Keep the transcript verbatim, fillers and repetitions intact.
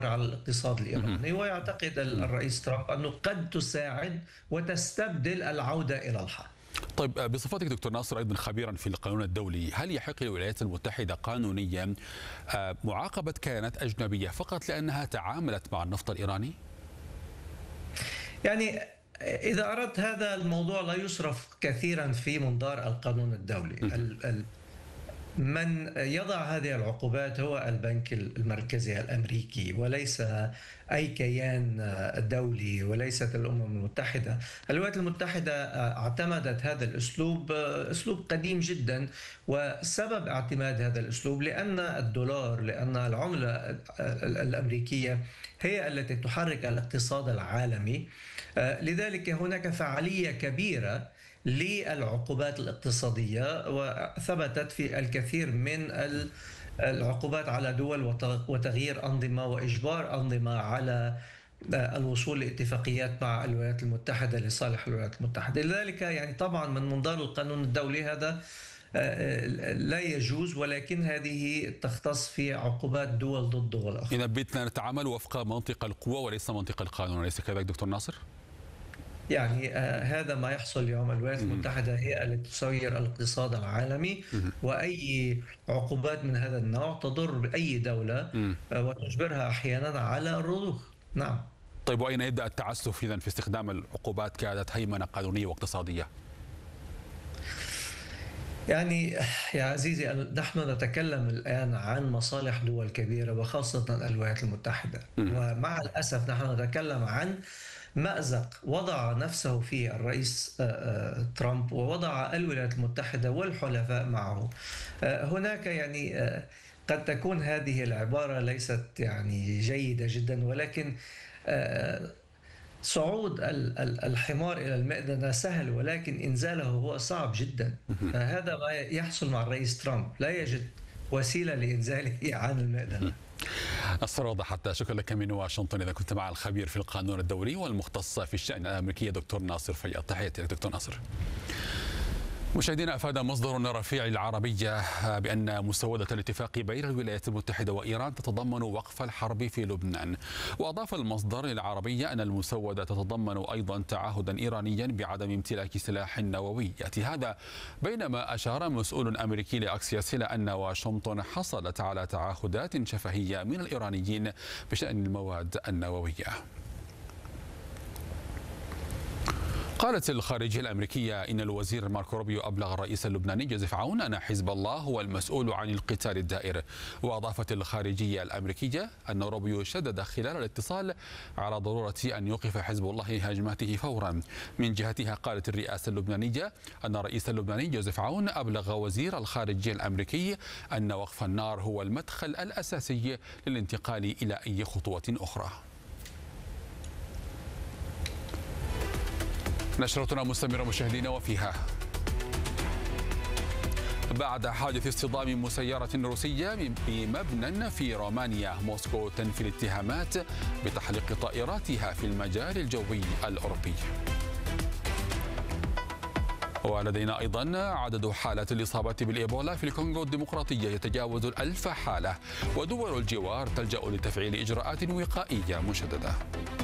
على الاقتصاد الإيراني، ويعتقد الرئيس ترامب أنه قد تساعد وتستبدل العودة إلى الحرب. طيب، بصفتك دكتور ناصر أيضا خبيرا في القانون الدولي، هل يحق للولايات المتحدة قانونيا معاقبة كيانات أجنبية فقط لأنها تعاملت مع النفط الإيراني؟ يعني إذا أردت، هذا الموضوع لا يصرف كثيرا في منظار القانون الدولي. من يضع هذه العقوبات هو البنك المركزي الأمريكي، وليس أي كيان دولي، وليست الأمم المتحدة. الولايات المتحدة اعتمدت هذا الأسلوب، أسلوب قديم جدا، وسبب اعتماد هذا الأسلوب لأن الدولار، لأن العملة الأمريكية هي التي تحرك الاقتصاد العالمي. لذلك هناك فعالية كبيرة للعقوبات الاقتصادية، وثبتت في الكثير من العقوبات على دول وتغيير أنظمة وإجبار أنظمة على الوصول لاتفاقيات مع الولايات المتحدة لصالح الولايات المتحدة. لذلك يعني طبعا من منظار القانون الدولي هذا لا يجوز، ولكن هذه تختص في عقوبات دول ضد دول أخرى. إذا بدنا نتعامل وفق منطق القوة وليس منطق القانون، أليس كذلك دكتور ناصر؟ يعني آه هذا ما يحصل اليوم. الولايات المتحدة هي التي تسير الاقتصاد العالمي، وأي عقوبات من هذا النوع تضر بأي دولة آه وتجبرها أحيانا على الرضوخ. نعم. طيب، وأين يبدأ التعسف إذن في استخدام العقوبات كادت هيمنة قانونية واقتصادية؟ يعني يا عزيزي، نحن نتكلم الآن عن مصالح دول كبيرة وخاصة الولايات المتحدة، ومع الأسف نحن نتكلم عن مأزق وضع نفسه فيه الرئيس ترامب، ووضع الولايات المتحدة والحلفاء معه. هناك يعني قد تكون هذه العبارة ليست يعني جيدة جدا، ولكن صعود الحمار إلى المئذنة سهل، ولكن إنزاله هو صعب جدا. هذا ما يحصل مع الرئيس ترامب، لا يجد وسيلة لإنزاله عن المئذنة. الصورة وضحت. شكرا لك من واشنطن. إذا كنت مع الخبير في القانون الدولي والمختص في الشأن الأمريكي دكتور ناصر فياض. تحياتي لك دكتور ناصر. مشاهدينا، أفاد مصدر رفيع العربية بأن مسودة الاتفاق بين الولايات المتحدة وإيران تتضمن وقف الحرب في لبنان. وأضاف المصدر العربية أن المسودة تتضمن أيضا تعهدا إيرانيا بعدم امتلاك سلاح نووي. يأتي هذا بينما أشار مسؤول أمريكي لأكسيوس إلى أن واشنطن حصلت على تعهدات شفهية من الإيرانيين بشأن المواد النووية. قالت الخارجية الأمريكية إن الوزير ماركو روبيو أبلغ الرئيس اللبناني جوزيف عون أن حزب الله هو المسؤول عن القتال الدائر. وأضافت الخارجية الأمريكية أن روبيو شدد خلال الاتصال على ضرورة أن يوقف حزب الله هجماته فورا. من جهتها قالت الرئاسة اللبنانية أن الرئيس اللبناني جوزيف عون أبلغ وزير الخارجية الأمريكي أن وقف النار هو المدخل الأساسي للانتقال إلى أي خطوة أخرى. نشرتنا مستمرة مشاهدينا، وفيها: بعد حادث اصطدام مسيرة روسية بمبنى في رومانيا، موسكو تنفي الاتهامات بتحليق طائراتها في المجال الجوي الأوروبي. ولدينا أيضا عدد حالات الإصابة بالإيبولا في الكونغو الديمقراطية يتجاوز الألف حالة، ودول الجوار تلجأ لتفعيل إجراءات وقائية مشددة.